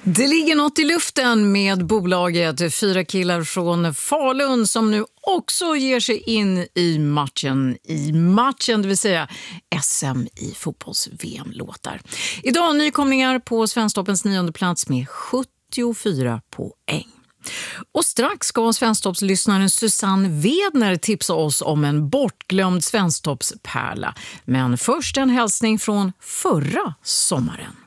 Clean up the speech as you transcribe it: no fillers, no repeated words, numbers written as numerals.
Det ligger något i luften med bolaget. 4 killar från Falun som nu också ger sig in i matchen, det vill säga SM i fotbolls-VM-låtar. Idag nykomlingar på Svensktoppens 9:e plats med 74 poäng. Och strax ska Svensktoppslyssnaren Susanne Wedner tipsa oss om en bortglömd Svensktoppspärla. Men först en hälsning från förra sommaren.